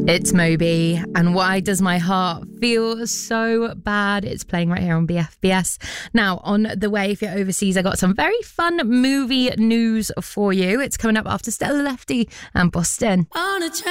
It's Moby, and Why Does My Heart Feel So Bad? It's playing right here on BFBS. Now, on the way, if you're overseas, I got some very fun movie news for you. It's coming up after Stella Lefty and Boston.